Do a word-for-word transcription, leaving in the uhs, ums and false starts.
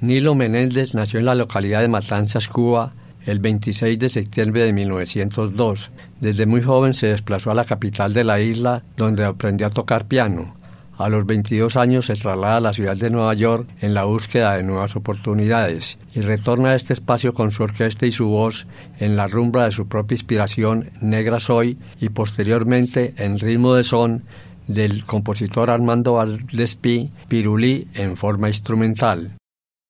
Nilo Menéndez nació en la localidad de Matanzas, Cuba, el veintiséis de septiembre de mil novecientos dos. Desde muy joven se desplazó a la capital de la isla, donde aprendió a tocar piano. A los veintidós años se traslada a la ciudad de Nueva York en la búsqueda de nuevas oportunidades y retorna a este espacio con su orquesta y su voz en la rumba de su propia inspiración, Negra Soy, y posteriormente en ritmo de son del compositor Armando Valdespí, Pirulí, en forma instrumental.